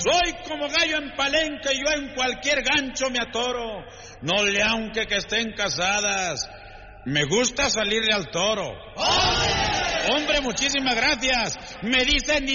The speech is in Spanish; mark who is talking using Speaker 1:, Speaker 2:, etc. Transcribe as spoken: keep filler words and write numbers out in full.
Speaker 1: Soy como gallo en palenque, yo en cualquier gancho me atoro. No le aunque que estén casadas, me gusta salirle al toro. ¡Hombre! Hombre, muchísimas gracias. Me dicen